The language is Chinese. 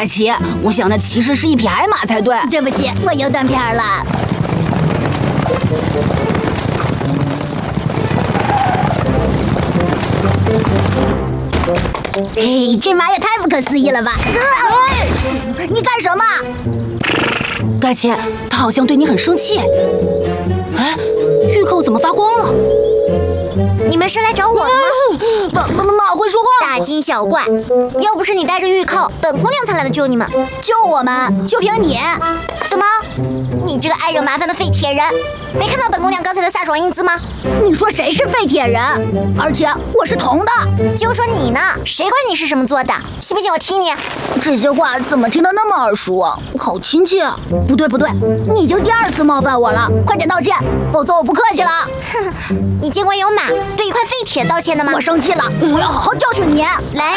盖奇，我想的其实是一匹矮马才对。 对不起，我又断片了。嘿，这马也太不可思议了吧！你干什么？ 盖奇，他好像对你很生气。哎，玉扣怎么发光了？ 你们是来找我的吗？ 马会说话。 大惊小怪，要不是你带着玉扣，本姑娘才来得救你们。 救我们，就凭你？ 怎么？你这个爱惹麻烦的废铁人，没看到本姑娘刚才的飒爽英姿吗？ 你说谁是废铁人？而且我是铜的。 就说你呢，谁管你是什么做的？信不信我踢你？ 这些话怎么听得那么耳熟啊？好亲切啊！不对，你已经第2次冒犯我了，快点道歉，否则我不客气了。 哼，你见过有马对一块废铁道歉的吗？ 我生气了，我要好好教训你。 来。